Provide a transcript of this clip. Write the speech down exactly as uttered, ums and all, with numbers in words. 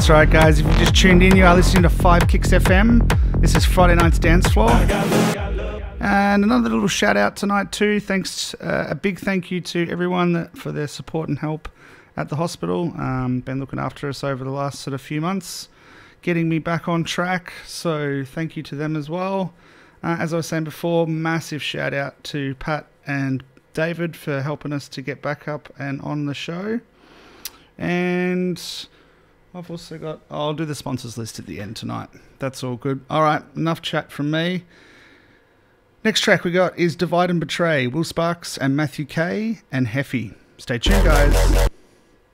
That's right, guys. If you just tuned in, you are listening to Five Kicks F M. This is Friday Night's Dance Floor. And another little shout out tonight too. Thanks, uh, a big thank you to everyone that, for their support and help at the hospital. Um, been looking after us over the last sort of few months, getting me back on track. So thank you to them as well. Uh, as I was saying before, massive shout out to Pat and David for helping us to get back up and on the show. And I've also got, I'll do the sponsors list at the end tonight. That's all good. All right, enough chat from me. Next track we got is Divide and Betray, Will Sparks and Matthew K and Heffy. Stay tuned, guys.